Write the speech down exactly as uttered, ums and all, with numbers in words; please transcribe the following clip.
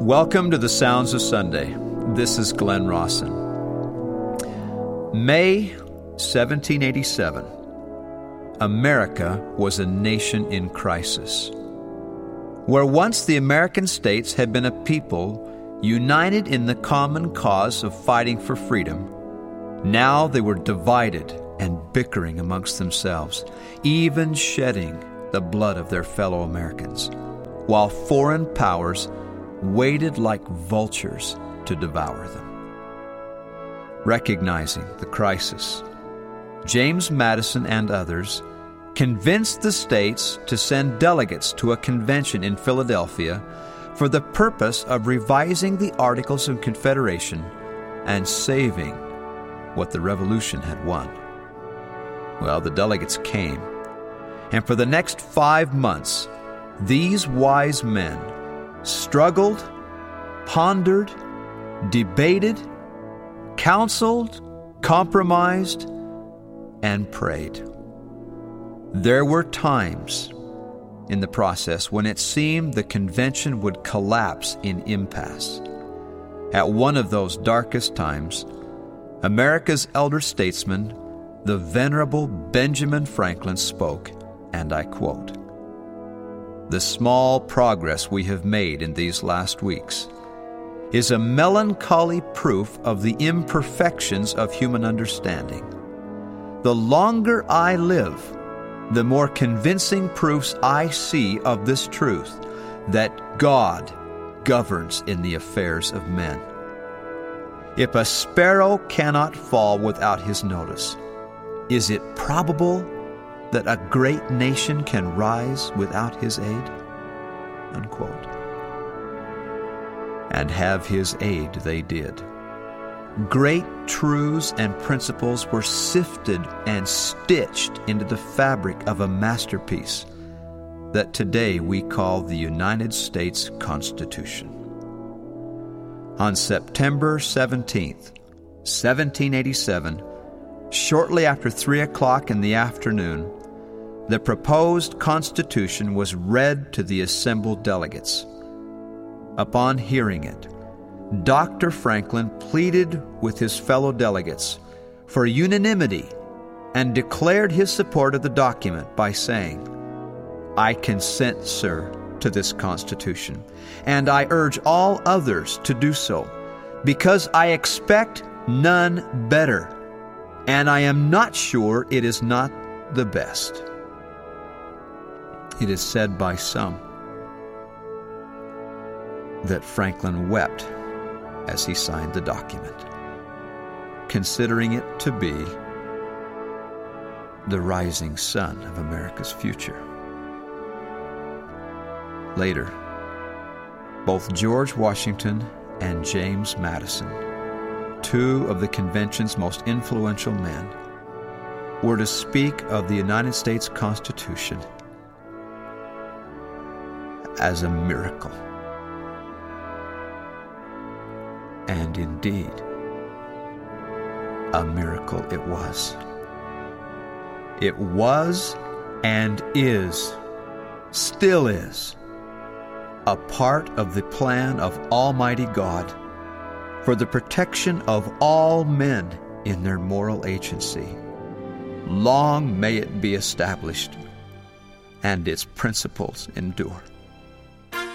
Welcome to the Sounds of Sunday. This is Glenn Rawson. May seventeen eighty-seven. America was a nation in crisis. Where once the American states had been a people united in the common cause of fighting for freedom, now they were divided and bickering amongst themselves, even shedding the blood of their fellow Americans, while foreign powers waited like vultures to devour them. Recognizing the crisis, James Madison and others convinced the states to send delegates to a convention in Philadelphia for the purpose of revising the Articles of Confederation and saving what the Revolution had won. Well, the delegates came, and for the next five months, these wise men struggled, pondered, debated, counseled, compromised, and prayed. There were times in the process when it seemed the convention would collapse in impasse. At one of those darkest times, America's elder statesman, the Venerable Benjamin Franklin, spoke, and I quote, "The small progress we have made in these last weeks is a melancholy proof of the imperfections of human understanding. The longer I live, the more convincing proofs I see of this truth, that God governs in the affairs of men. If a sparrow cannot fall without his notice, is it probable that a great nation can rise without his aid?" Unquote. And have his aid they did. Great truths and principles were sifted and stitched into the fabric of a masterpiece that today we call the United States Constitution. On September seventeenth, seventeen eighty-seven, shortly after three o'clock in the afternoon, the proposed Constitution was read to the assembled delegates. Upon hearing it, Doctor Franklin pleaded with his fellow delegates for unanimity and declared his support of the document by saying, "I consent, sir, to this Constitution, and I urge all others to do so, because I expect none better, and I am not sure it is not the best." It is said by some that Franklin wept as he signed the document, considering it to be the rising sun of America's future. Later, both George Washington and James Madison, two of the convention's most influential men, were to speak of the United States Constitution as a miracle. And indeed, a miracle it was. It was and is, still is, a part of the plan of Almighty God for the protection of all men in their moral agency. Long may it be established and its principles endure.